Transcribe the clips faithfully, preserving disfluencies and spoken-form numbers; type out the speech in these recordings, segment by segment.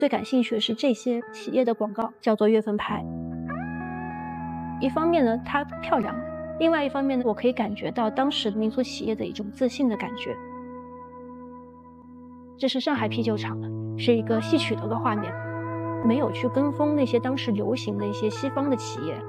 最感兴趣的是这些企业的广告，叫做月份牌。一方面呢，它漂亮；另外一方面呢，我可以感觉到当时民族企业的一种自信的感觉。这是上海啤酒厂，是一个戏曲的一个画面，没有去跟风那些当时流行的一些西方的企业。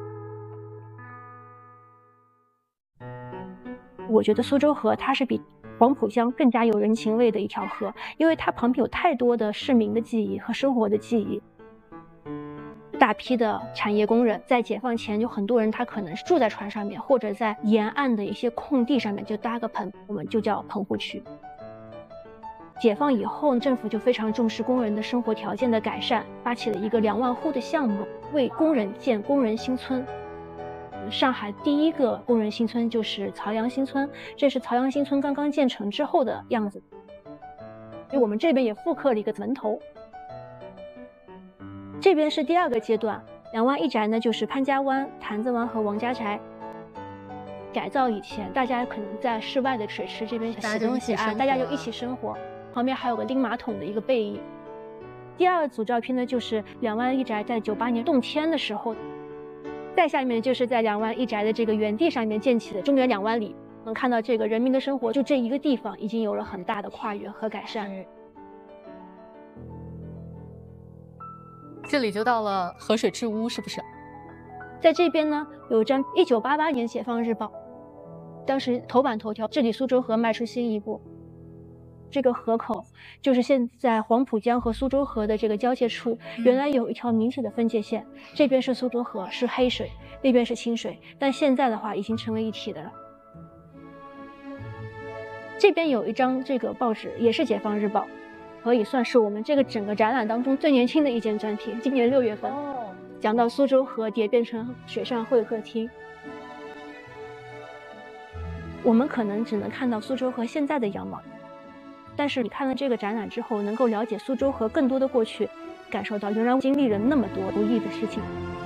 我觉得苏州河它是比黄浦江更加有人情味的一条河，因为它旁边有太多的市民的记忆和生活的记忆。大批的产业工人在解放前，有很多人他可能是住在船上面，或者在沿岸的一些空地上面就搭个棚，我们就叫棚户区。解放以后，政府就非常重视工人的生活条件的改善，发起了一个两万户的项目，为工人建工人新村。上海第一个工人新村就是曹杨新村，这是曹杨新村刚刚建成之后的样子。所以我们这边也复刻了一个门头。这边是第二个阶段，两湾一宅呢，就是潘家湾、坛子湾和王家宅。改造以前，大家可能在室外的水池这边洗东西啊，大家就一起生活。旁边还有个拎马桶的一个背影。第二组照片呢，就是两湾一宅在九八年动迁的时候。再下面就是在两湾一宅的这个原地上面建起的中原两湾里，能看到这个人民的生活就这一个地方已经有了很大的跨越和改善。 这里就到了河水之屋，是不是？ 在这边呢，有张一九八八年解放日报，当时头版头条，治理苏州河迈出新一步。这个河口就是现在黄浦江和苏州河的这个交界处，原来有一条明显的分界线，这边是苏州河，是黑水，那边是清水，但现在的话已经成为一体的了。这边有一张这个报纸，也是解放日报，可以算是我们这个整个展览当中最年轻的一件专题，今年六月份，讲到苏州河蝶变成水上会客厅。我们可能只能看到苏州河现在的样貌，但是你看了这个展览之后，能够了解苏州河更多的过去，感受到原来经历了那么多不易的事情。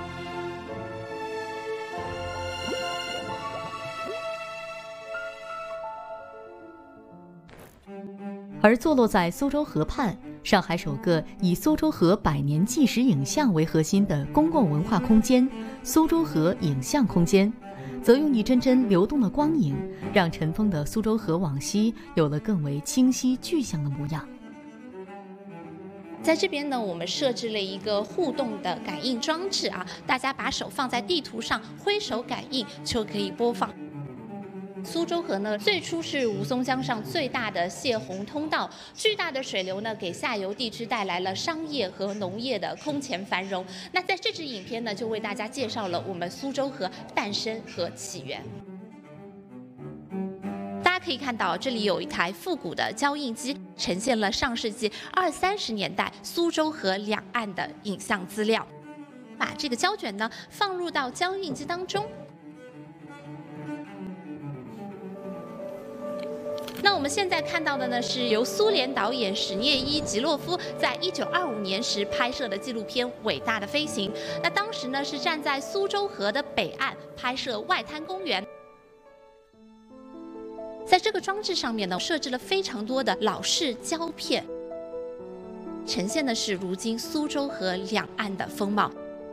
而坐落在苏州河畔，上海首个以苏州河百年纪实影像为核心的公共文化空间——苏州河影像空间，则用一帧帧流动的光影，让尘封的苏州河往昔有了更为清晰具象的模样。 在这边呢，我们设置了一个互动的感应装置啊，大家把手放在地图上，挥手感应就可以播放。苏州河呢，最初是吴淞江上最大的泄洪通道，巨大的水流呢，给下游地区带来了商业和农业的空前繁荣。那在这支影片呢，就为大家介绍了我们苏州河诞生和起源。大家可以看到，这里有一台复古的胶印机，呈现了上世纪二三十年代苏州河两岸的影像资料。把这个胶卷呢放入到胶印机当中。那我们现在看到的呢，是由苏联导演史涅伊吉洛夫在一九二五年时拍摄的纪录片《伟大的飞行》。那当时呢是站在苏州河的北岸拍摄外滩公园。在这个装置上面呢，设置了非常多的老式胶片，呈现的是如今苏州河两岸的风貌。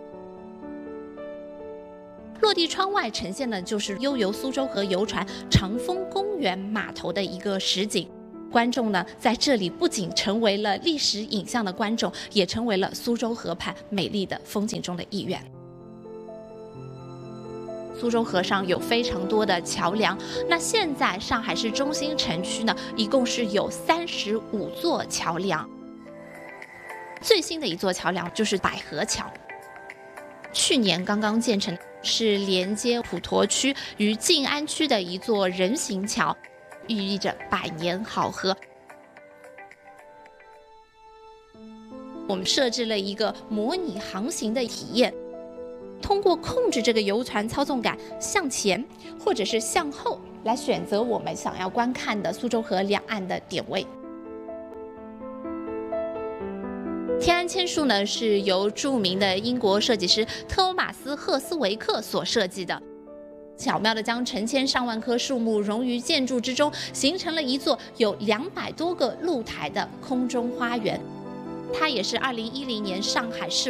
落地窗外呈现的就是悠游苏州河游船长风公园码头的一个实景。观众呢，在这里不仅成为了历史影像的观众，也成为了苏州河畔美丽的风景中的一员。苏州河上有非常多的桥梁，那现在上海市中心城区呢，一共是有三十五座桥梁。最新的一座桥梁就是百合桥，去年刚刚建成。是连接普陀区与静安区的一座人行桥，寓意着百年好合。我们设置了一个模拟航行的体验，通过控制这个游船操纵杆向前或者是向后，来选择我们想要观看的苏州河两岸的点位。天安千树呢，是由著名的英国设计师特马斯·赫斯维克所设计的，巧妙地将成千上万棵树木融于建筑之中，形成了一座有两百多个露台的空中花园。 它也是二零一零年上海市